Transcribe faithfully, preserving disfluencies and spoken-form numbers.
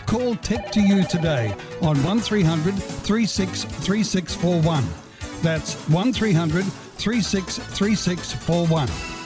Call Tech to You today on one three hundred, three six three six four one. That's one three hundred, three six three six four one.